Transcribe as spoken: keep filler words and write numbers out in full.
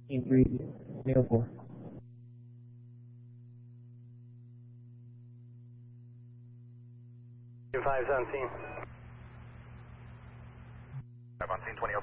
In three, Neo four. five on scene. five on scene, twenty